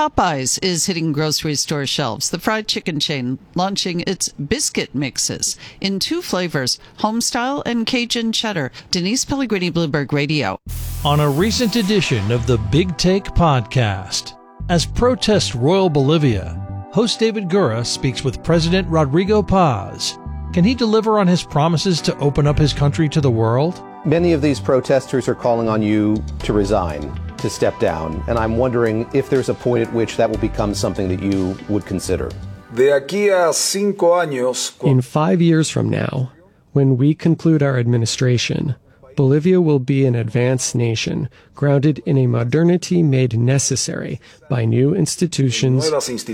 Popeyes is hitting grocery store shelves. The fried chicken chain launching its biscuit mixes in 2 flavors, homestyle and Cajun cheddar. Denise Pellegrini, Bloomberg Radio. On a recent edition of the Big Take podcast, as protests roil Bolivia, host David Gura speaks with President Rodrigo Paz. Can he deliver on his promises to open up his country to the world? Many of these protesters are calling on you to resign, to step down, and I'm wondering if there's a point at which that will become something that you would consider. In 5 years from now, when we conclude our administration, Bolivia will be an advanced nation, grounded in a modernity made necessary by new institutions,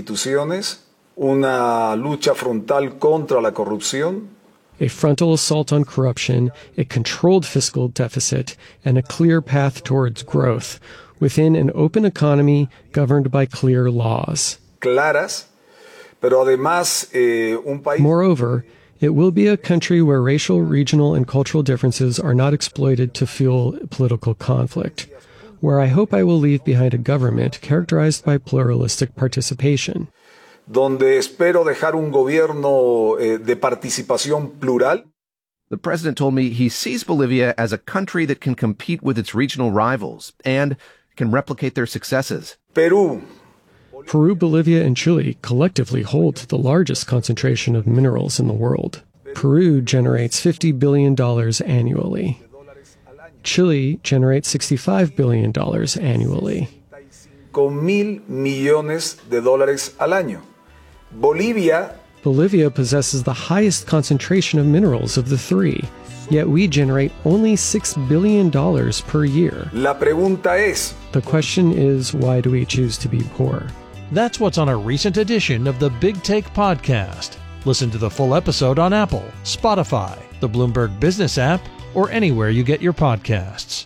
una lucha frontal contra la corrupción, a frontal assault on corruption, a controlled fiscal deficit, and a clear path towards growth within an open economy governed by clear laws. claras, pero además un país. Moreover, it will be a country where racial, regional, and cultural differences are not exploited to fuel political conflict, where I hope I will leave behind a government characterized by pluralistic participation. Donde espero dejar un gobierno de participación plural. The president told me he sees Bolivia as a country that can compete with its regional rivals and can replicate their successes. Peru, Bolivia, and Chile collectively hold the largest concentration of minerals in the world. Peru generates $50 billion annually. Chile generates $65 billion annually. con $1,000 millones al año. Bolivia possesses the highest concentration of minerals of the three, yet we generate only $6 billion per year. La pregunta es, The question is, why do we choose to be poor? That's what's on a recent edition of the Big Take podcast. Listen to the full episode on Apple, Spotify, the Bloomberg Business app, or anywhere you get your podcasts.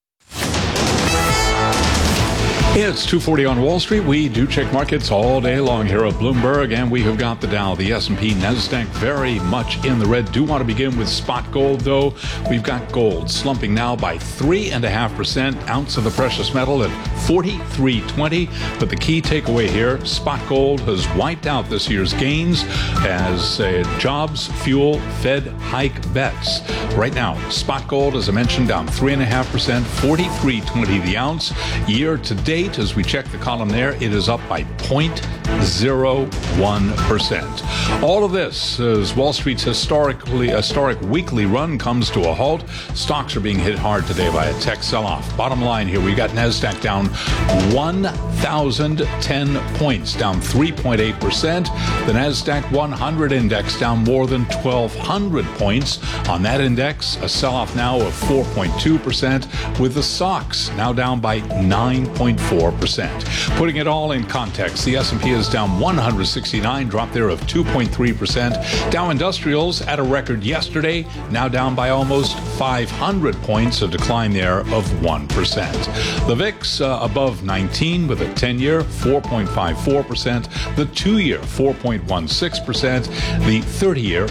It's 2:40 on Wall Street. We do check markets all day long here at Bloomberg, and we have got the Dow, the S&P, NASDAQ very much in the red. Do want to begin with spot gold, though. We've got gold slumping now by 3.5%, ounce of the precious metal at $43.20. But the key takeaway here, spot gold has wiped out this year's gains as jobs fuel Fed hike bets. Right now, spot gold, as I mentioned, down 3.5%, $43.20 the ounce. Year to date, as we check the column there, it is up by 0.01%. All of this as Wall Street's historic weekly run comes to a halt. Stocks are being hit hard today by a tech sell-off. Bottom line here, we got NASDAQ down 1,010 points, down 3.8%. The NASDAQ 100 index down more than 1,200 points. On that index, a sell-off now of 4.2%, with the SOX now down by 9.4%. Putting it all in context, the S&P is down 169, drop there of 2.3%. Dow Industrials at a record yesterday, now down by almost 500 points, a decline there of 1%. The VIX above 19 with a 10-year 4.54%, the 2-year 4.16%, the 30-year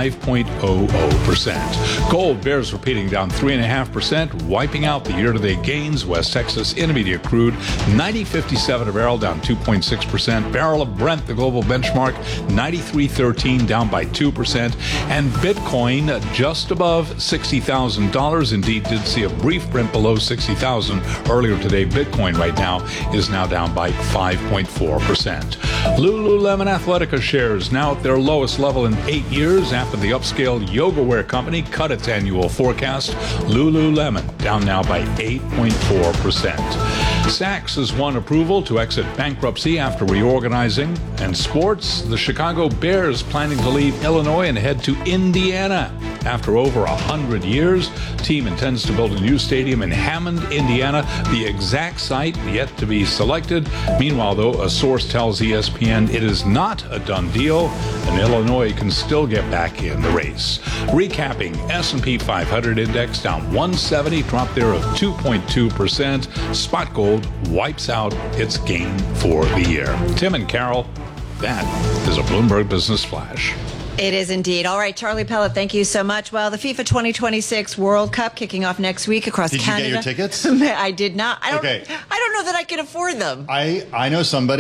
5.00%. Gold bears repeating, down 3.5%, wiping out the year-to-date gains. West Texas Intermediate crude $90.57 a barrel, down 2.6%. Barrel of Brent, the global benchmark, $93.13, down by 2%. And Bitcoin just above $60,000. Indeed, did see a brief print below 60,000 earlier today. Bitcoin right now is now down by 5.4%. Lululemon Athletica shares now at their lowest level in 8 years after the upscale yoga wear company cut its annual forecast. Lululemon down now by 8.4%. Saks has won approval to exit bankruptcy after reorganizing. And sports, the Chicago Bears planning to leave Illinois and head to Indiana. After over 100 years, the team intends to build a new stadium in Hammond, Indiana. The exact site yet to be selected. Meanwhile, though, a source tells ESPN it is not a done deal, and Illinois can still get back in the race. Recapping, S&P 500 index down 170, drop there of 2.2%. Spot gold wipes out its gain for the year. Tim and Carol, that is a Bloomberg Business Flash. It is indeed. All right, Charlie Pellet, thank you so much. Well, the FIFA 2026 World Cup kicking off next week across Canada. Did you get your tickets? I did not. I don't Okay. know that I can afford them. I know somebody.